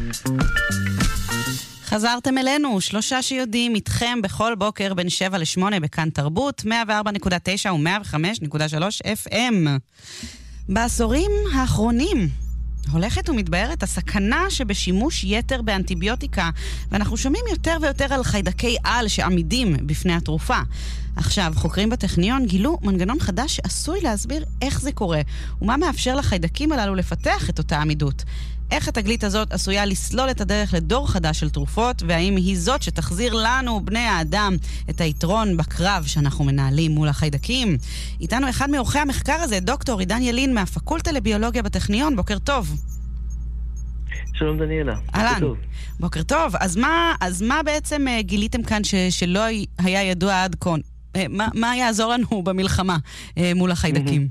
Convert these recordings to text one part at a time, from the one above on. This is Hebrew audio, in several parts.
חזרתם אלינו, 3 שיודעים איתכם בכל בוקר בין 7 ל-8 בכאן תרבות, 104.9 ו-105.3 FM. בעשורים האחרונים הולכת ומתבהרת הסכנה שבשימוש יתר באנטיביוטיקה, ואנחנו שומעים יותר ויותר על חיידקי על שעמידים בפני התרופה. עכשיו, חוקרים בטכניון גילו מנגנון חדש שעשוי להסביר איך זה קורה, ומה מאפשר לחיידקים הללו לפתח את אותה עמידות. איך התגלית הזאת עשויה לסלול את הדרך לדור חדש של תרופות, והאם היא זאת שתחזיר לנו, בני האדם, את היתרון בקרב שאנחנו מנהלים מול החיידקים. איתנו אחד מאורחי המחקר הזה, דוקטור עידן ילין מהפקולטה לביולוגיה בטכניון. בוקר טוב. שלום דניאלה. אהלן. בוקר טוב. אז מה בעצם גיליתם כאן שלא היה ידוע עד כה? מה יעזור לנו במלחמה מול החיידקים?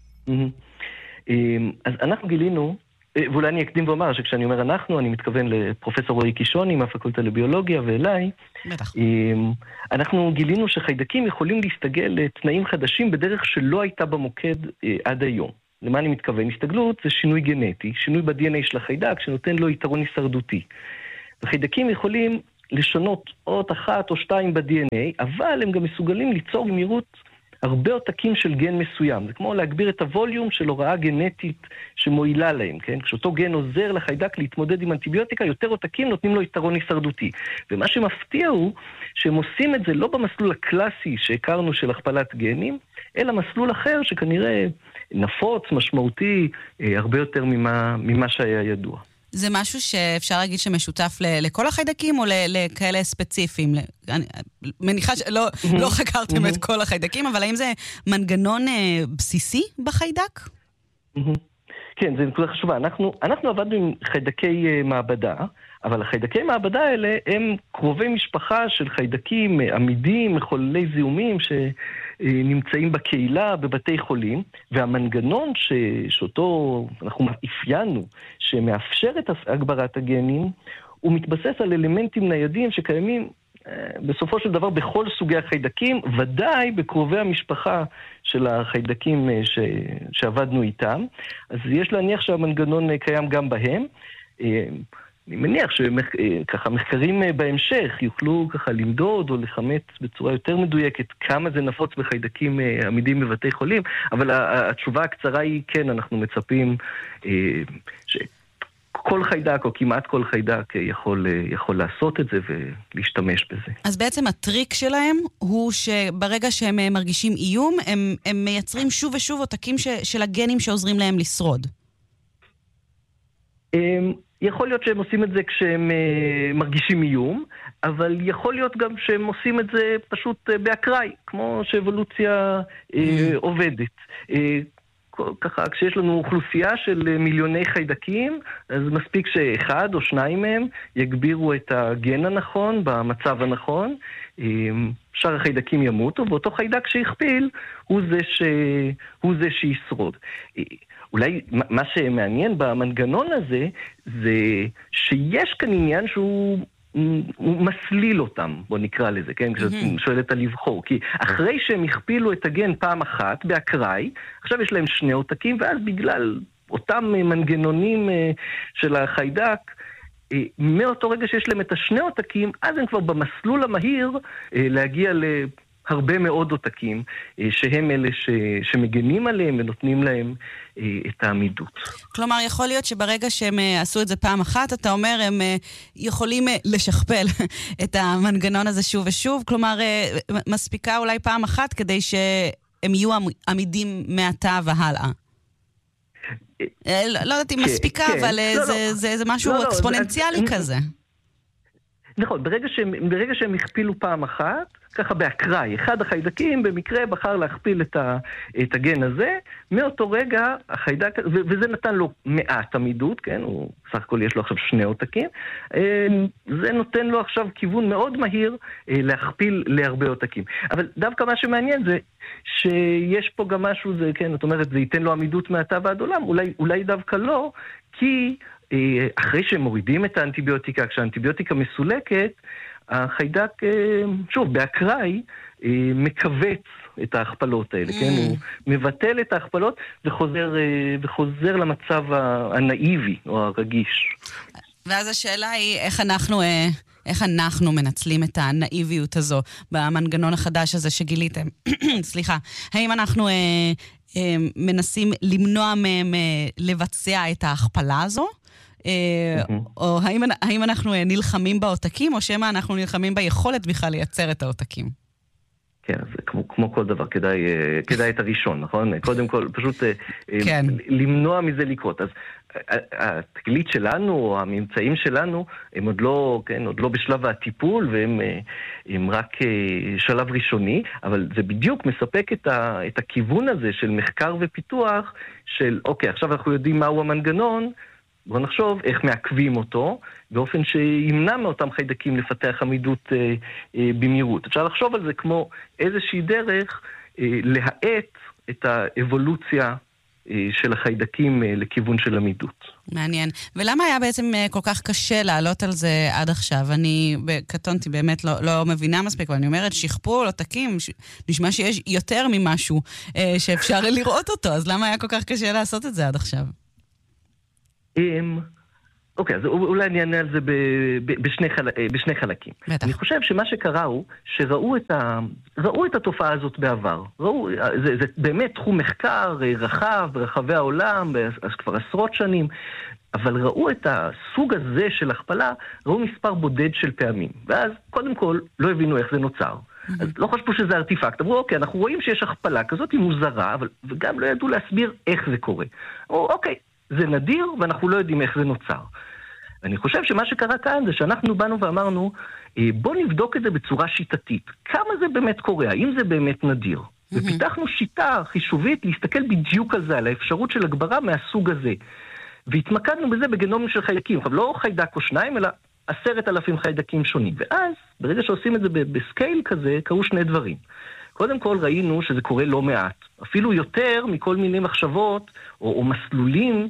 אז אנחנו גילינו, ואולי אני אקדים ואומר שכשאני אומר אנחנו, אני מתכוון לפרופסור רועי קישוני מהפקולטה לביולוגיה ואליי. בטח. אנחנו גילינו שחיידקים יכולים להסתגל לתנאים חדשים בדרך שלא הייתה במוקד עד היום. למה אני מתכוון? הסתגלות זה שינוי גנטי, שינוי ב-DNA של החיידק שנותן לו יתרון הישרדותי. וחיידקים יכולים לשנות אות 1 או 2 ב-DNA, אבל הם גם מסוגלים ליצור במהירות הרבה עותקים של גן מסוים. זה כמו להגביר את הווליום של הוראה גנטית שמועילה להם, כן? כשאותו גן עוזר לחיידק להתמודד עם אנטיביוטיקה, יותר עותקים נותנים לו יתרון הישרדותי. ומה שמפתיע הוא שהם עושים את זה לא במסלול הקלאסי שהכרנו של הכפלת גנים, אלא מסלול אחר שכנראה נפוץ, משמעותי, הרבה יותר ממה שהיה ידוע. זה משהו שאפשר להגיד שמשותף לכל החיידקים או לכאלה ספציפיים? אני מניחה שלא חקרתם את כל החיידקים, אבל האם זה מנגנון בסיסי בחיידק? כן, זו נקודה חשובה. אנחנו עבדנו עם חיידקי מעבדה, אבל החיידקי מעבדה האלה הם קרובי משפחה של חיידקים עמידים, מחוללי זיהומים שנמצאים בקהילה, בבתי חולים, והמנגנון שאותו אנחנו אפיינו, שמאפשר את הגברת הגנים, הוא מתבסס על אלמנטים ניידים שקיימים בסופו של דבר בכל סוגי החיידקים, ודאי בקרובי המשפחה של החיידקים שעבדנו איתם. אז יש להניח שהמנגנון קיים גם בהם. אני מניח שככה מחקרים בהמשך יוכלו ככה למדוד או לכמת בצורה יותר מדויקת כמה זה נפוץ בחיידקים עמידים בבתי חולים, אבל התשובה הקצרה היא כן, אנחנו מצפים שכל חיידק או כמעט כל חיידק יכול לעשות את זה ולהשתמש בזה. אז בעצם הטריק שלהם הוא שברגע שהם מרגישים איום, הם מייצרים שוב ושוב עותקים של הגנים שעוזרים להם לשרוד. יכול להיות שהם עושים את זה כשהם מרגישים איום, אבל יכול להיות גם שהם עושים את זה פשוט באקראי, כמו שאבולוציה עובדת. ככה, כשיש לנו אוכלוסייה של מיליוני חיידקים, אז מספיק שאחד או שניים מהם יגבירו את הגן הנכון במצב הנכון, שאר החיידקים ימותו, ואותו חיידק שהכפיל הוא זה שישרוד. אולי מה שמעניין במנגנון הזה, זה שיש כאן עניין שהוא מסליל אותם, בוא נקרא לזה, כן? כשאת שואלת על לבחור. כי אחרי שהם הכפילו את הגן פעם אחת, באקראי, עכשיו יש להם 2 עותקים, ואז בגלל אותם מנגנונים של החיידק, מאותו רגע שיש להם את 2 עותקים, אז הם כבר במסלול המהיר להגיע הרבה מאוד עותקים, שהם אלה שמגנים עליהם ונותנים להם את העמידות. כלומר, יכול להיות שברגע שהם עשו את זה פעם אחת, אתה אומר, הם יכולים לשכפל את המנגנון הזה שוב ושוב, כלומר, מספיקה אולי פעם אחת כדי שהם יהיו עמידים מעתה והלאה. לא יודעת אם מספיקה, אבל זה משהו אקספוננציאלי כזה. נכון, ברגע שהם הכפילו פעם אחת, ככה באקראי, אחד החיידקים במקרה בחר להכפיל את הגן הזה, מאותו רגע החיידק, וזה נתן לו מעט עמידות, כן, הוא סך הכל יש לו עכשיו 2 עותקים, זה נותן לו עכשיו כיוון מאוד מהיר להכפיל להרבה עותקים. אבל דווקא מה שמעניין זה שיש פה גם משהו, זה, כן, זאת אומרת, זה ייתן לו עמידות מעתה ועד עולם, אולי דווקא לא, כי אחרי שהם מורידים את האנטיביוטיקה, כשהאנטיביוטיקה מסולקת, החיידק, שוב, באקראי, מקווץ את ההכפלות האלה, כן? הוא מבטל את ההכפלות וחוזר למצב הנאיבי או הרגיש. ואז השאלה היא איך אנחנו מנצלים את הנאיביות הזו במנגנון החדש הזה שגיליתם. סליחה. האם אנחנו מנסים למנוע מהם לבצע את ההכפלה הזו? או האם אנחנו נלחמים בעותקים, או שמה אנחנו נלחמים ביכולת בכלל לייצר את העותקים? כן, אז כמו כל דבר, כדאי את הראשון, נכון? קודם כל, פשוט למנוע מזה לקרות. אז התגלית שלנו, או הממצאים שלנו, הם עוד לא בשלב הטיפול, והם רק שלב ראשוני, אבל זה בדיוק מספק את הכיוון הזה של מחקר ופיתוח, של אוקיי, עכשיו אנחנו יודעים מהו המנגנון, בואו נחשוב איך מעכבים אותו, באופן שימנע מאותם חיידקים לפתח עמידות במהירות. אפשר לחשוב על זה כמו איזושהי דרך להאט את האבולוציה של החיידקים לכיוון של עמידות. מעניין. ולמה היה בעצם כל כך קשה לעלות על זה עד עכשיו? אני קטונתי באמת לא מבינה מספיק, אבל אני אומרת, שכפול, עותקים, נשמע שיש יותר ממשהו שאפשר לראות אותו, אז למה היה כל כך קשה לעשות את זה עד עכשיו? אוקיי, אז אולי אני אענה על זה בשני חלקים. בטח. אני חושב שמה שקרה הוא שראו את התופעה הזאת בעבר. זה באמת תחום מחקר רחב ברחבי העולם, כבר עשרות שנים, אבל ראו את הסוג הזה של הכפלה, ראו מספר בודד של פעמים. ואז קודם כל לא הבינו איך זה נוצר. אז לא חשבו שזה ארטיפקט. אמרו, אוקיי, אנחנו רואים שיש הכפלה כזאת, היא מוזרה, וגם לא ידעו להסביר איך זה קורה. אמרו, אוקיי, זה נדיר, ואנחנו לא יודעים איך זה נוצר. אני חושב שמה שקרה כאן זה שאנחנו באנו ואמרנו, בוא נבדוק את זה בצורה שיטתית. כמה זה באמת קורה? האם זה באמת נדיר? ופיתחנו שיטה חישובית להסתכל בדיוק על זה, על האפשרות של הגברה מהסוג הזה. והתמקדנו בזה בגנומים של חיידקים. לא חיידק או שניים, אלא 10,000 חיידקים שונים. ואז, ברגע שעושים את זה בסקייל כזה, קרו שני דברים. קודם כל ראינו שזה קורה לא מעט. אפילו יותר מכל מיני מחשבות או מסלולים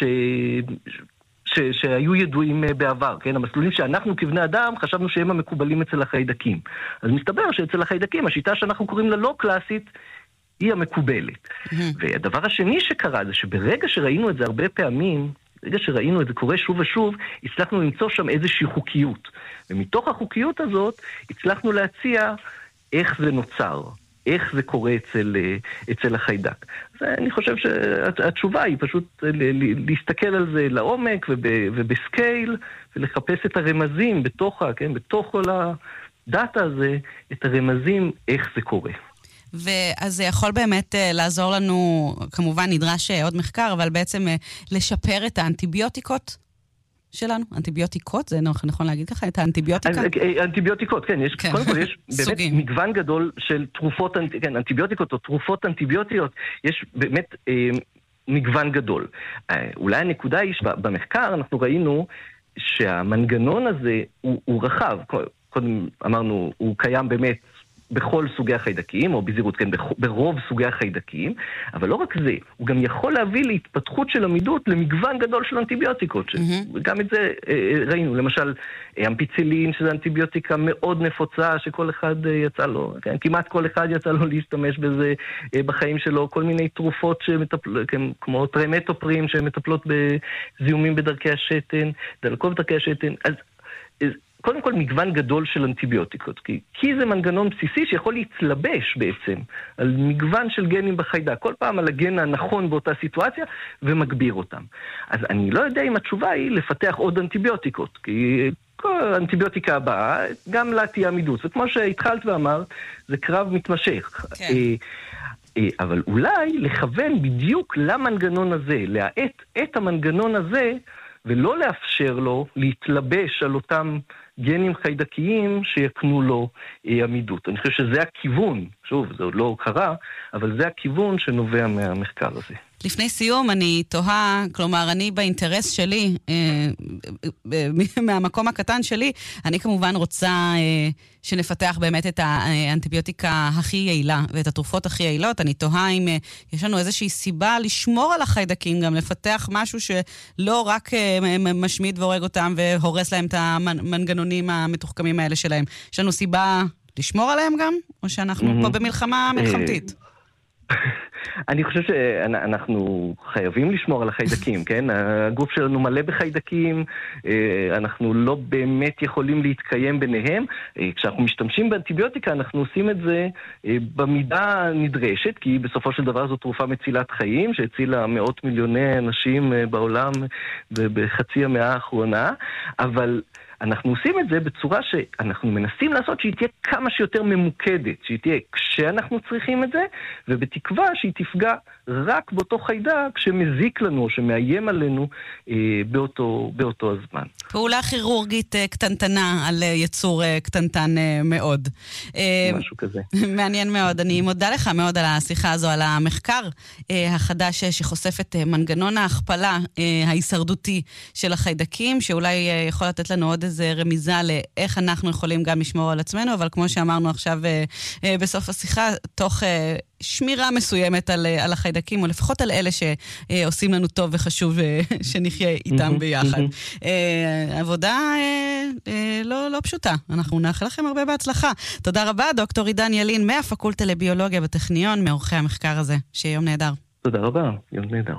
שהיו ידועים בעבר, כן? המסלולים שאנחנו כבני אדם חשבנו שהם המקובלים אצל החיידקים. אז מסתבר שאצל החיידקים, השיטה שאנחנו קוראים לה לא קלאסית, היא המקובלת. והדבר השני שקרה זה שברגע שראינו את זה הרבה פעמים, ברגע שראינו את זה קורה שוב ושוב, הצלחנו למצוא שם איזושהי חוקיות. ומתוך החוקיות הזאת הצלחנו להציע איך זה נוצר. איך זה קורה אצל החיידק. אז אני חושב שהתשובה היא פשוט להסתכל על זה לעומק ובסקייל, ולחפש את הרמזים בתוך כל הדאטה הזה, את הרמזים איך זה קורה. ואז זה יכול באמת לעזור לנו, כמובן נדרש עוד מחקר, אבל בעצם לשפר את האנטיביוטיקות שלנו, אנטיביוטיקות, זה נכון להגיד ככה, את האנטיביוטיקה? אנטיביוטיקות, כן, קודם כל יש באמת מגוון גדול של תרופות, אנטיביוטיקות או תרופות אנטיביוטיות, יש באמת מגוון גדול. אולי הנקודה היא שבמחקר אנחנו ראינו שהמנגנון הזה הוא רחב, קודם אמרנו, הוא קיים באמת בכל סוגי החיידקים, או בזהירות, כן, ברוב סוגי החיידקים, אבל לא רק זה, הוא גם יכול להביא להתפתחות של עמידות למגוון גדול של אנטיביוטיקות, וגם את זה ראינו, למשל, אמפיצילין, שזה אנטיביוטיקה מאוד נפוצה, שכל אחד יצא לו, כן, כמעט כל אחד יצא לו להשתמש בזה בחיים שלו, כל מיני תרופות כן, כמו טרימטופרים, שמטפלות בזיהומים בדרכי השתן, דלקות בדרכי השתן, אז קודם כל מגוון גדול של אנטיביוטיקות, כי זה מנגנון בסיסי שיכול להתלבש בעצם על מגוון של גנים בחיידק, כל פעם על הגן הנכון באותה סיטואציה ומגביר אותם. אז אני לא יודע אם התשובה היא לפתח עוד אנטיביוטיקות, כי כל האנטיביוטיקה הבאה גם לה תהיה עמידות, וכמו שהתחלת ואמרת, זה קרב מתמשך. כן. אבל אולי לכוון בדיוק למנגנון הזה, להאט את המנגנון הזה, ולא לאפשר לו להתלבש על אותם גנים חיידקיים שיקנו לו עמידות. אני חושב שזה הכיוון, שוב, זה עוד לא קרה, אבל זה הכיוון שנובע מהמחקר הזה. לפני סיום אני תוהה, כלומר, אני באינטרס שלי, מהמקום הקטן שלי, אני כמובן רוצה שנפתח באמת את האנטיביוטיקה הכי יעילה, ואת התרופות הכי יעילות. אני תוהה אם יש לנו איזושהי סיבה לשמור על החיידקים, גם לפתח משהו שלא רק משמיד והורג אותם, והורס להם את המנגנונים המתוחכמים האלה שלהם. יש לנו סיבה לשמור עליהם גם? או שאנחנו פה במלחמה מלחמתית? אני חושב שאנחנו חייבים לשמור על החיידקים, כן? הגוף שלנו מלא בחיידקים, אנחנו לא באמת יכולים להתקיים ביניהם. כשאנחנו משתמשים באנטיביוטיקה, אנחנו עושים את זה במידה נדרשת, כי בסופו של דבר זו תרופה מצילת חיים, שהצילה מאות מיליוני אנשים בעולם בחצי המאה האחרונה, אבל אנחנו עושים את זה בצורה שאנחנו מנסים לעשות שהיא תהיה כמה שיותר ממוקדת, שהיא תהיה כשאנחנו צריכים את זה, ובתקווה שהיא תפגע רק באותו חיידק שמזיק לנו או שמאיים עלינו באותו הזמן. פעולה כירורגית קטנטנה על יצור קטנטן מאוד. משהו כזה. מעניין מאוד. אני מודה לך מאוד על השיחה הזו, על המחקר החדש שחושף את מנגנון ההכפלה ההישרדותי של החיידקים, שאולי יכול לתת לנו עוד איזה רמיזה לאיך אנחנו יכולים גם לשמור על עצמנו, אבל כמו שאמרנו עכשיו בסוף השיחה, תוך שמירה מסוימת על החיידקים, או לפחות על אלה שעושים לנו טוב וחשוב שנחיה איתם ביחד. עבודה לא פשוטה. אנחנו נאחל לכם הרבה בהצלחה. תודה רבה, דוקטור עידן ילין, מהפקולטה לביולוגיה בטכניון, מעורכי המחקר הזה. שיהיה יום נהדר. תודה רבה, יום נהדר.